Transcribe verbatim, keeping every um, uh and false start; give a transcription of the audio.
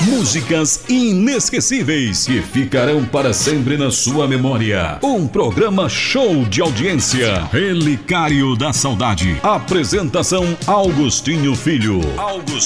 Músicas inesquecíveis que ficarão para sempre na sua memória. Um programa show de audiência. Relicário da Saudade. Apresentação Augustinho Filho. Augustinho